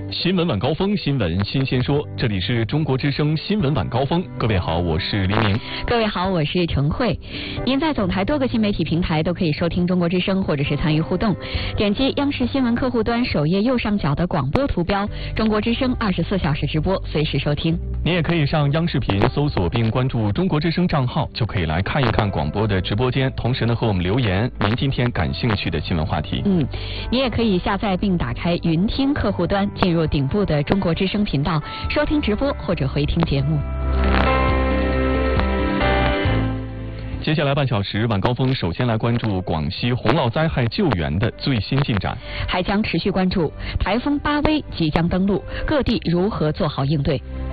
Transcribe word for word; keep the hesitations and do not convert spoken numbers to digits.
新闻晚高峰，新闻新鲜说，这里是中国之声新闻晚高峰。各位好，我是黎明。 各位好，我是程慧。您在总台多个新媒体平台都可以收听中国之声，或者是参与互动。点击央视新闻客户端首页右上角的广播图标，中国之声二十四小时直播，随时收听。 您也可以上央视频搜索并关注中国之声账号，就可以来看一看广播的直播间，同时呢和我们留言您今天感兴趣的新闻话题。 嗯，你也可以下载并打开云听客户端，进入顶部的中国之声频道，收听直播或者回听节目。 接下来半小时晚高峰，首先来关注广西洪涝灾害救援的最新进展， 还将持续关注台风巴威即将登陆，各地如何做好应对。